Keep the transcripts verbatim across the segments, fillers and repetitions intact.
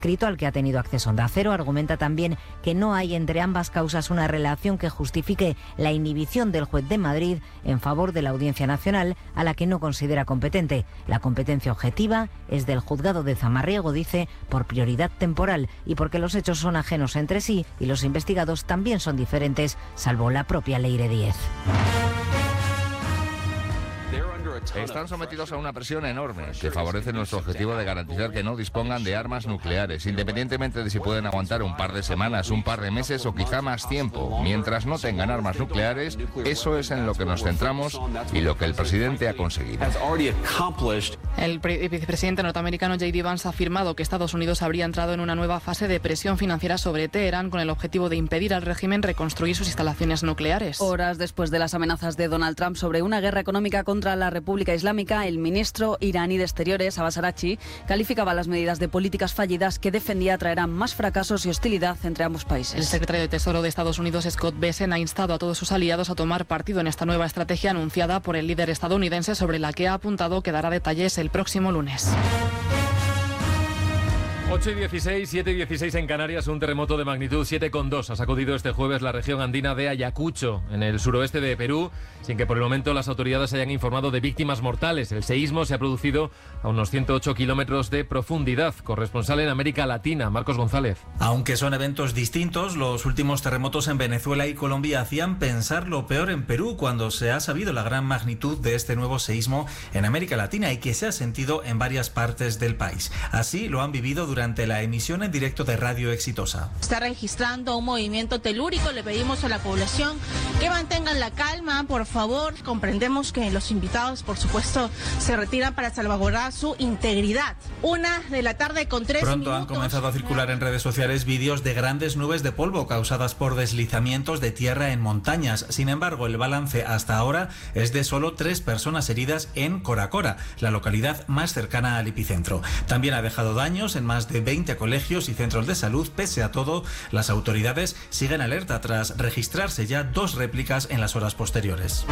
escrito al que ha tenido acceso Onda Cero argumenta también que no hay entre ambas causas una relación que justifique la inhibición del juez de Madrid en favor de la Audiencia Nacional, a la que no considera competente. La competencia objetiva es del juzgado de Zamarriego, dice, por prioridad temporal y porque los hechos son ajenos entre sí y los investigados también son diferentes, salvo la propia Leire Díez. Están sometidos a una presión enorme que favorece nuestro objetivo de garantizar que no dispongan de armas nucleares, independientemente de si pueden aguantar un par de semanas, un par de meses o quizá más tiempo. Mientras no tengan armas nucleares, eso es en lo que nos centramos y lo que el presidente ha conseguido. El vicepresidente norteamericano J D Vance ha afirmado que Estados Unidos habría entrado en una nueva fase de presión financiera sobre Teherán con el objetivo de impedir al régimen reconstruir sus instalaciones nucleares. Horas después de las amenazas de Donald Trump sobre una guerra económica contra la República Islámica, el ministro iraní de Exteriores, Abbas Araghchi, calificaba las medidas de políticas fallidas que defendía traerán más fracasos y hostilidad entre ambos países. El secretario de Tesoro de Estados Unidos, Scott Bessent, ha instado a todos sus aliados a tomar partido en esta nueva estrategia anunciada por el líder estadounidense, sobre la que ha apuntado que dará detalles el próximo lunes. ocho y dieciséis, siete y dieciséis en Canarias. Un terremoto de magnitud siete coma dos ha sacudido este jueves la región andina de Ayacucho, en el suroeste de Perú, sin que por el momento las autoridades hayan informado de víctimas mortales. El seísmo se ha producido a unos ciento ocho kilómetros de profundidad. Corresponsal en América Latina, Marcos González. Aunque son eventos distintos, los últimos terremotos en Venezuela y Colombia hacían pensar lo peor en Perú cuando se ha sabido la gran magnitud de este nuevo seísmo en América Latina y que se ha sentido en varias partes del país. Así lo han vivido durante Durante la emisión en directo de Radio Exitosa. Está registrando un movimiento telúrico. Le pedimos a la población que mantengan la calma, por favor. Comprendemos que los invitados, por supuesto, se retiran para salvaguardar su integridad. Una de la tarde con tres Pronto minutos. Han comenzado a circular en redes sociales vídeos de grandes nubes de polvo causadas por deslizamientos de tierra en montañas. Sin embargo, el balance hasta ahora es de solo tres personas heridas en Coracora, la localidad más cercana al epicentro. También ha dejado daños en más de veinte colegios y centros de salud. Pese a todo, las autoridades siguen alerta tras registrarse ya dos réplicas en las horas posteriores.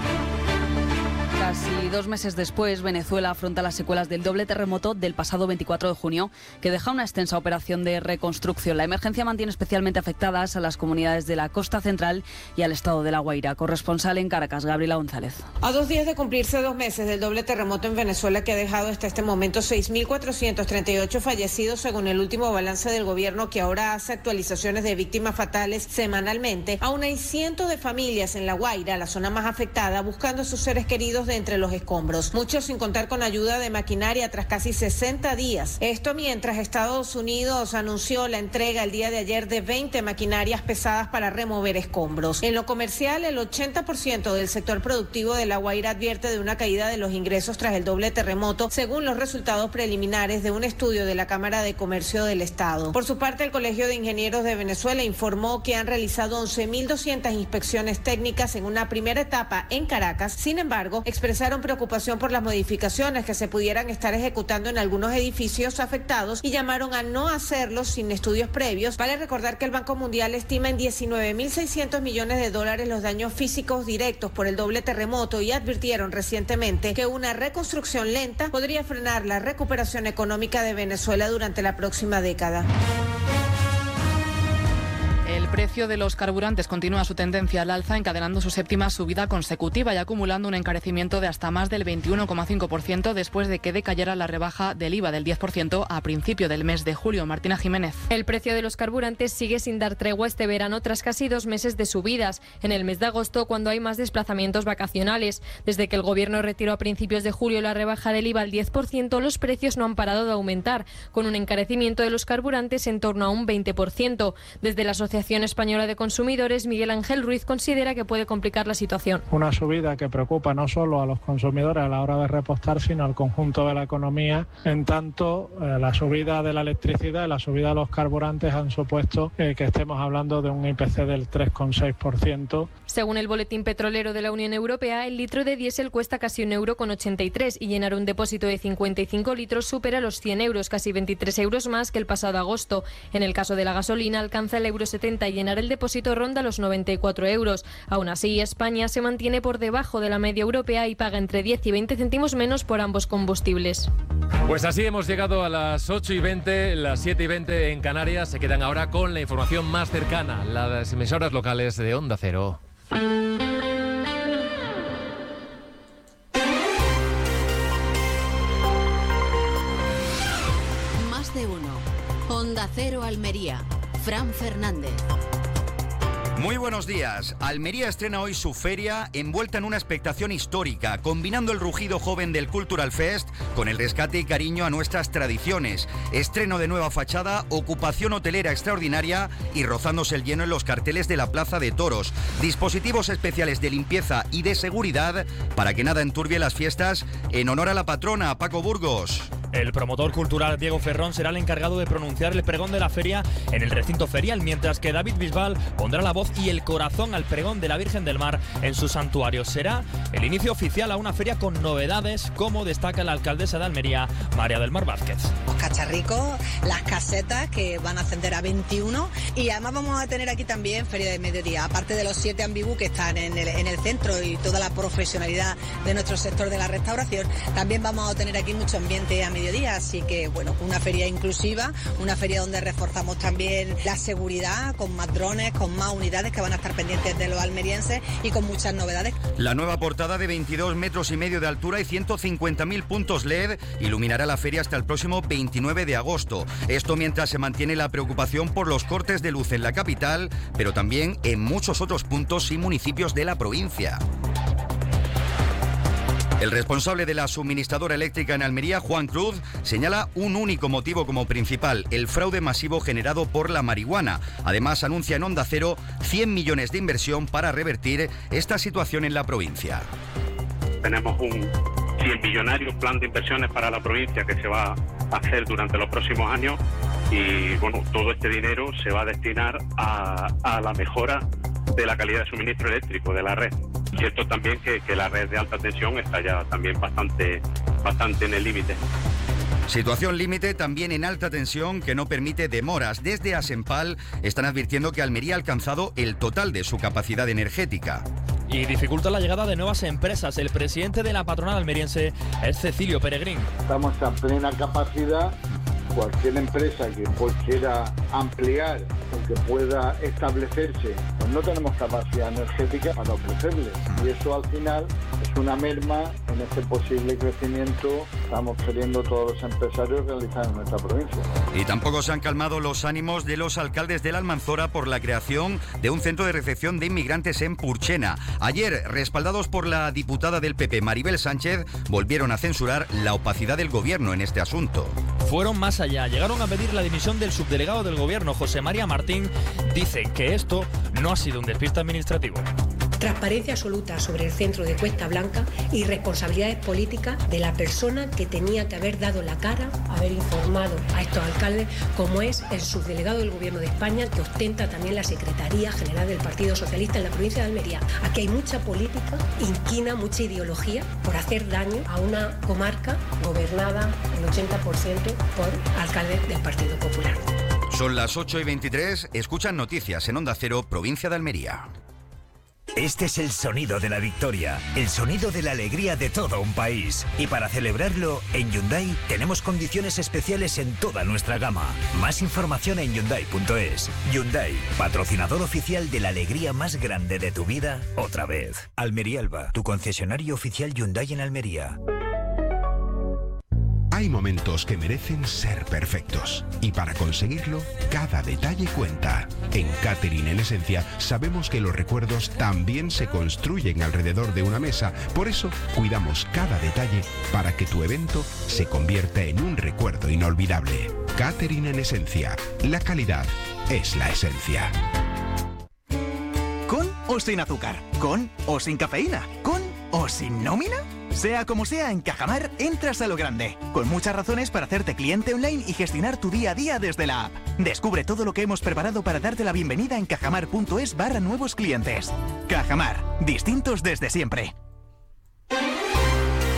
Casi dos meses después, Venezuela afronta las secuelas del doble terremoto del pasado veinticuatro de junio, que deja una extensa operación de reconstrucción. La emergencia mantiene especialmente afectadas a las comunidades de la costa central y al estado de La Guaira. Corresponsal en Caracas, Gabriela González. A dos días de cumplirse dos meses del doble terremoto en Venezuela, que ha dejado hasta este momento seis mil cuatrocientos treinta y ocho fallecidos, según el último balance del gobierno, que ahora hace actualizaciones de víctimas fatales semanalmente, aún hay cientos de familias en La Guaira, la zona más afectada, buscando a sus seres queridos de entre los escombros, muchos sin contar con ayuda de maquinaria tras casi sesenta días. Esto mientras Estados Unidos anunció la entrega el día de ayer de veinte maquinarias pesadas para remover escombros. En lo comercial, el ochenta por ciento del sector productivo de La Guaira advierte de una caída de los ingresos tras el doble terremoto, según los resultados preliminares de un estudio de la Cámara de Comercio del Estado. Por su parte, el Colegio de Ingenieros de Venezuela informó que han realizado once mil doscientas inspecciones técnicas en una primera etapa en Caracas. Sin embargo, expresaron preocupación por las modificaciones que se pudieran estar ejecutando en algunos edificios afectados y llamaron a no hacerlo sin estudios previos. Vale recordar que el Banco Mundial estima en diecinueve mil seiscientos millones de dólares los daños físicos directos por el doble terremoto y advirtieron recientemente que una reconstrucción lenta podría frenar la recuperación económica de Venezuela durante la próxima década. El precio de los carburantes continúa su tendencia al alza, encadenando su séptima subida consecutiva y acumulando un encarecimiento de hasta más del veintiuno coma cinco por ciento después de que decayera la rebaja del I V A del diez por ciento a principio del mes de julio. Martina Jiménez. El precio de los carburantes sigue sin dar tregua este verano tras casi dos meses de subidas. En el mes de agosto, cuando hay más desplazamientos vacacionales. Desde que el Gobierno retiró a principios de julio la rebaja del I V A al diez por ciento, los precios no han parado de aumentar, con un encarecimiento de los carburantes en torno a un veinte por ciento. Desde la Asociación Española de Consumidores, Miguel Ángel Ruiz considera que puede complicar la situación. Una subida que preocupa no solo a los consumidores a la hora de repostar, sino al conjunto de la economía. En tanto, eh, la subida de la electricidad y la subida de los carburantes han supuesto eh, que estemos hablando de un I P C del tres coma seis por ciento. Según el Boletín Petrolero de la Unión Europea, el litro de diésel cuesta casi un euro con ochenta y tres y llenar un depósito de cincuenta y cinco litros supera los cien euros, casi veintitrés euros más que el pasado agosto. En el caso de la gasolina, alcanza el euro setenta cuarenta y llenar el depósito ronda los noventa y cuatro euros. Aún así, España se mantiene por debajo de la media europea y paga entre diez y veinte céntimos menos por ambos combustibles. Pues así hemos llegado a las ocho y veinte, las siete y veinte en Canarias. Se quedan ahora con la información más cercana, las emisoras locales de Onda Cero. Más de uno. Onda Cero Almería. Fran Fernández. Muy buenos días. Almería estrena hoy su feria envuelta en una expectación histórica, combinando el rugido joven del Cultural Fest con el rescate y cariño a nuestras tradiciones. Estreno de nueva fachada, ocupación hotelera extraordinaria y rozándose el lleno en los carteles de la Plaza de Toros. Dispositivos especiales de limpieza y de seguridad para que nada enturbie las fiestas en honor a la patrona, Paco Burgos. El promotor cultural Diego Ferrón será el encargado de pronunciar el pregón de la feria en el recinto ferial, mientras que David Bisbal pondrá la voz y el corazón al pregón de la Virgen del Mar en su santuario. Será el inicio oficial a una feria con novedades, como destaca la alcaldesa de Almería, María del Mar Vázquez. Los cacharricos, las casetas que van a ascender a veintiuno, y además vamos a tener aquí también feria de mediodía, aparte de los siete ambibú que están en el, en el centro y toda la profesionalidad de nuestro sector de la restauración. También vamos a tener aquí mucho ambiente a mediodía, así que bueno, una feria inclusiva, una feria donde reforzamos también la seguridad con más drones, con más unidades que van a estar pendientes de los almerienses y con muchas novedades. La nueva portada de veintidós metros y medio de altura y ciento cincuenta mil puntos L E D iluminará la feria hasta el próximo veintinueve de agosto. Esto mientras se mantiene la preocupación por los cortes de luz en la capital, pero también en muchos otros puntos y municipios de la provincia. El responsable de la suministradora eléctrica en Almería, Juan Cruz, señala un único motivo como principal: el fraude masivo generado por la marihuana. Además, anuncia en Onda Cero cien millones de inversión para revertir esta situación en la provincia. Tenemos un cien millonario plan de inversiones para la provincia que se va a hacer durante los próximos años, y bueno, todo este dinero se va a destinar a, a la mejora de la calidad de suministro eléctrico de la red. Cierto también que, que la red de alta tensión está ya también bastante, bastante en el límite. Situación límite también en alta tensión que no permite demoras. Desde Asempal están advirtiendo que Almería ha alcanzado el total de su capacidad energética. Y dificulta la llegada de nuevas empresas. El presidente de la patronal almeriense es Cecilio Peregrín. Estamos a plena capacidad. Cualquier empresa que pues quiera ampliar o que pueda establecerse, pues no tenemos capacidad energética para ofrecerle. Y eso al final es una merma en este posible crecimiento que estamos queriendo todos los empresarios realizar en nuestra provincia. Y tampoco se han calmado los ánimos de los alcaldes de la Almanzora por la creación de un centro de recepción de inmigrantes en Purchena. Ayer, respaldados por la diputada del P P, Maribel Sánchez, volvieron a censurar la opacidad del gobierno en este asunto. Fueron más allá, llegaron a pedir la dimisión del subdelegado del gobierno, José María Martín. Dice que esto no ha sido un despiste administrativo. Transparencia absoluta sobre el centro de Cuesta Blanca y responsabilidades políticas de la persona que tenía que haber dado la cara, haber informado a estos alcaldes, como es el subdelegado del Gobierno de España, que ostenta también la Secretaría General del Partido Socialista en la provincia de Almería. Aquí hay mucha política, inquina, mucha ideología por hacer daño a una comarca gobernada el ochenta por ciento por alcaldes del Partido Popular. Son las ocho y veintitrés, escuchan noticias en Onda Cero, provincia de Almería. Este es el sonido de la victoria, el sonido de la alegría de todo un país. Y para celebrarlo, en Hyundai tenemos condiciones especiales en toda nuestra gama. Más información en Hyundai punto es. Hyundai, patrocinador oficial de la alegría más grande de tu vida, otra vez. Almería Alba, tu concesionario oficial Hyundai en Almería. Hay momentos que merecen ser perfectos y para conseguirlo, cada detalle cuenta. En Catering en Esencia sabemos que los recuerdos también se construyen alrededor de una mesa, por eso cuidamos cada detalle para que tu evento se convierta en un recuerdo inolvidable. Catering en Esencia, la calidad es la esencia. ¿Con o sin azúcar? ¿Con o sin cafeína? ¿Con o sin nómina? Sea como sea, en Cajamar entras a lo grande, con muchas razones para hacerte cliente online y gestionar tu día a día desde la app. Descubre todo lo que hemos preparado para darte la bienvenida en cajamar punto es barra nuevos clientes. Cajamar, distintos desde siempre.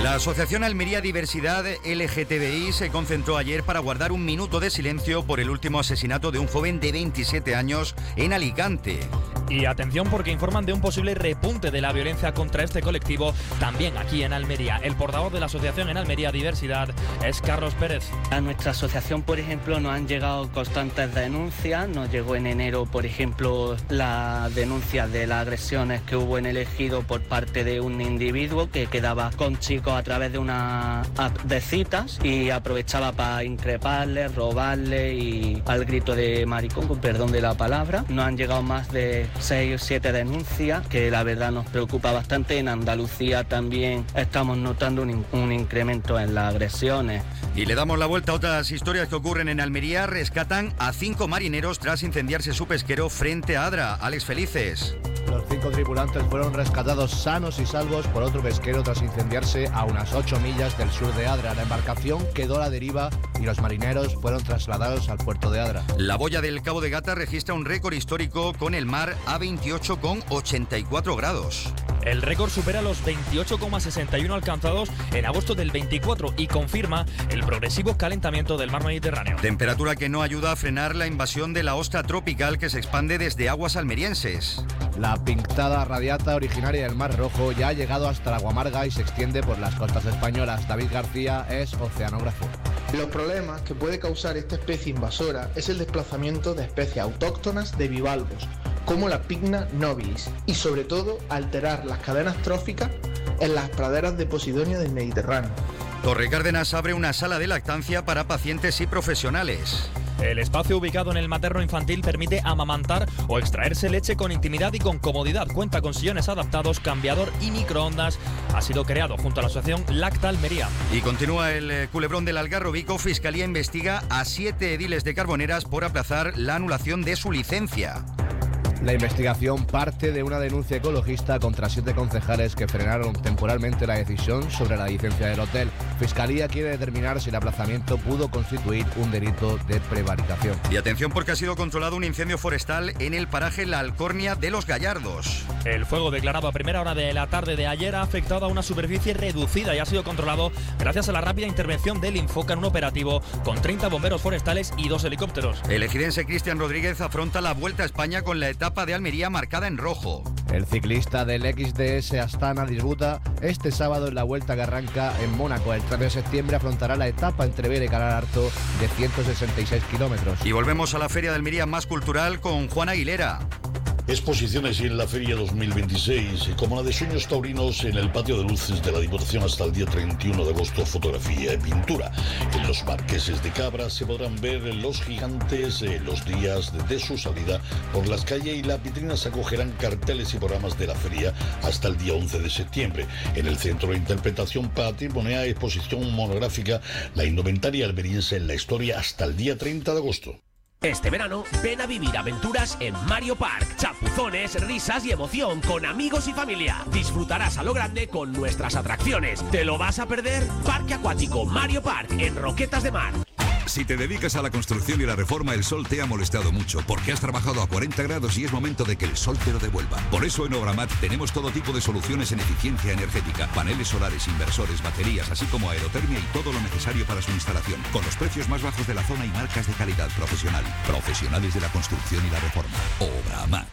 La Asociación Almería Diversidad L G T B I se concentró ayer para guardar un minuto de silencio por el último asesinato de un joven de veintisiete años en Alicante. Y atención porque informan de un posible repunte de la violencia contra este colectivo también aquí en Almería. El portavoz de la Asociación en Almería Diversidad es Carlos Pérez. A nuestra asociación, por ejemplo, nos han llegado constantes denuncias. Nos llegó en enero, por ejemplo, la denuncia de las agresiones que hubo en el Ejido por parte de un individuo que quedaba con chicos a través de una app de citas y aprovechaba para increparle, robarle y al grito de maricón, con perdón de la palabra. Nos han llegado más de seis o siete denuncias que la verdad nos preocupa bastante. En Andalucía también estamos notando un, un incremento en las agresiones. Y le damos la vuelta a otras historias que ocurren en Almería. Rescatan a cinco marineros tras incendiarse su pesquero frente a Adra. Alex Felices. Los cinco tripulantes fueron rescatados sanos y salvos por otro pesquero tras incendiarse a unas ocho millas del sur de Adra. La embarcación quedó a la deriva y los marineros fueron trasladados al puerto de Adra. La boya del Cabo de Gata registra un récord histórico con el mar a veintiocho coma ochenta y cuatro grados. El récord supera los veintiocho coma sesenta y uno alcanzados en agosto del veinticuatro y confirma el progresivo calentamiento del mar Mediterráneo. Temperatura que no ayuda a frenar la invasión de la ostra tropical que se expande desde aguas almerienses. La pintada radiata originaria del Mar Rojo ya ha llegado hasta la Guamarga y se extiende por las costas españolas. David García es oceanógrafo. Los problemas que puede causar esta especie invasora es el desplazamiento de especies autóctonas de bivalvos, como la Pycna nobilis, y sobre todo alterar las cadenas tróficas en las praderas de Posidonia del Mediterráneo. Torre Cárdenas abre una sala de lactancia para pacientes y profesionales. El espacio ubicado en el materno infantil permite amamantar o extraerse leche con intimidad y con comodidad. Cuenta con sillones adaptados, cambiador y microondas. Ha sido creado junto a la asociación Lacta Almería. Y continúa el eh, culebrón del Algarrobico. Fiscalía investiga a siete ediles de Carboneras por aplazar la anulación de su licencia. La investigación parte de una denuncia ecologista contra siete concejales que frenaron temporalmente la decisión sobre la licencia del hotel. Fiscalía quiere determinar si el aplazamiento pudo constituir un delito de prevaricación. Y atención porque ha sido controlado un incendio forestal en el paraje La Alcornia de los Gallardos. El fuego declarado a primera hora de la tarde de ayer ha afectado a una superficie reducida y ha sido controlado gracias a la rápida intervención del Infoca en un operativo con treinta bomberos forestales y dos helicópteros. El ejidense Cristian Rodríguez afronta la Vuelta a España con la etapa de Almería marcada en rojo. El ciclista del X D S Astana disputa este sábado en la Vuelta que arranca en Mónaco. El tres de septiembre afrontará la etapa entre Vera y Calararto de ciento sesenta y seis kilómetros. Y volvemos a la Feria de Almería más cultural con Juan Aguilera. Exposiciones en la Feria dos mil veintiséis, como la de Sueños Taurinos en el Patio de Luces de la Diputación hasta el día treinta y uno de agosto, fotografía y pintura. En los Marqueses de Cabra se podrán ver los gigantes en los días de su salida por las calles y las vitrinas acogerán carteles y programas de la feria hasta el día once de septiembre. En el Centro de Interpretación Patrimonial, exposición monográfica La indumentaria almeriense en la historia hasta el día treinta de agosto. Este verano, ven a vivir aventuras en Mario Park. Chapuzones, risas y emoción con amigos y familia. Disfrutarás a lo grande con nuestras atracciones. ¿Te lo vas a perder? Parque Acuático Mario Park en Roquetas de Mar. Si te dedicas a la construcción y la reforma, el sol te ha molestado mucho, porque has trabajado a cuarenta grados y es momento de que el sol te lo devuelva. Por eso en Obramat tenemos todo tipo de soluciones en eficiencia energética, paneles solares, inversores, baterías, así como aerotermia y todo lo necesario para su instalación, con los precios más bajos de la zona y marcas de calidad profesional. Profesionales de la construcción y la reforma. Obramat.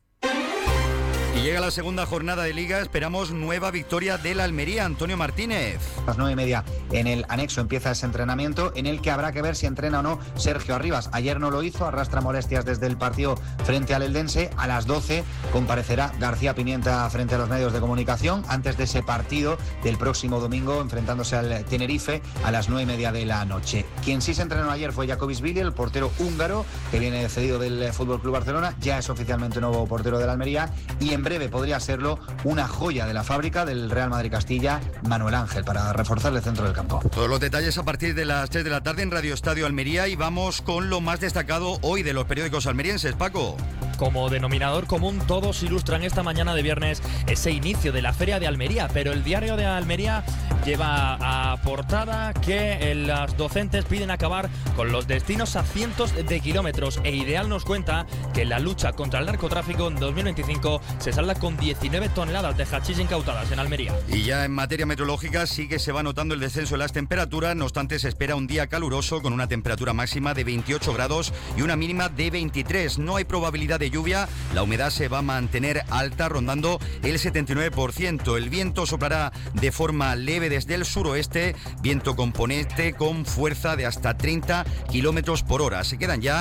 Y llega la segunda jornada de Liga, esperamos nueva victoria del Almería. Antonio Martínez. A las nueve y media en el anexo empieza ese entrenamiento en el que habrá que ver si entrena o no Sergio Arribas. Ayer no lo hizo, arrastra molestias desde el partido frente al Eldense. A las doce comparecerá García Pimienta frente a los medios de comunicación antes de ese partido del próximo domingo enfrentándose al Tenerife a las nueve y media de la noche. Quien sí se entrenó ayer fue Jakobisvili, el portero húngaro que viene cedido del F C Barcelona, ya es oficialmente nuevo portero del Almería y en breve podría serlo una joya de la fábrica del Real Madrid Castilla, Manuel Ángel, para reforzar el centro del campo. Todos los detalles a partir de las tres de la tarde en Radio Estadio Almería y vamos con lo más destacado hoy de los periódicos almerienses. Paco. como denominador común, todos ilustran esta mañana de viernes ese inicio de la Feria de Almería, pero el diario de Almería lleva a portada que los docentes piden acabar con los destinos a cientos de kilómetros, e Ideal nos cuenta que la lucha contra el narcotráfico en dos mil veinticinco se salda con diecinueve toneladas de hachís incautadas en Almería. Y ya en materia meteorológica sí que se va notando el descenso de las temperaturas, no obstante se espera un día caluroso con una temperatura máxima de veintiocho grados y una mínima de veintitrés. No hay probabilidad de lluvia, la humedad se va a mantener alta, rondando el setenta y nueve por ciento. El viento soplará de forma leve desde el suroeste, viento componente con fuerza de hasta treinta kilómetros por hora. Se quedan ya